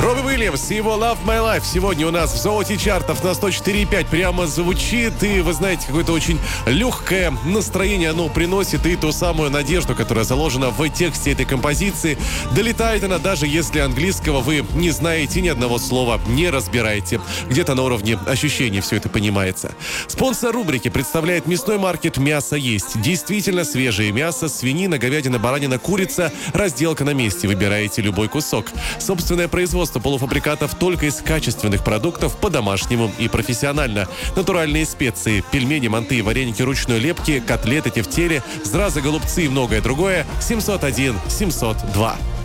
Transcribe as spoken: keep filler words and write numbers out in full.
Робби Уильямс и его Love My Life сегодня у нас в золоте чартов на сто четыре и пять прямо звучит. И, вы знаете, какое-то очень легкое настроение оно приносит. И ту самую надежду, которая заложена в тексте этой композиции. Долетает она, даже если английского вы не знаете, ни одного слова не разбираете. Где-то на уровне ощущений все это понимается. Спонсор рубрики представляет мясной маркет «Мясо есть». Действительно свежее мясо, свинина, говядина, баранина, курица. Разделка на месте. Выбираете любой кусок. Собственное производство полуфабрикатов только из качественных продуктов по-домашнему и профессионально. Натуральные специи, пельмени, манты, вареники ручной лепки, котлеты, тефтели, зразы, голубцы и многое другое. семьсот один семьсот два.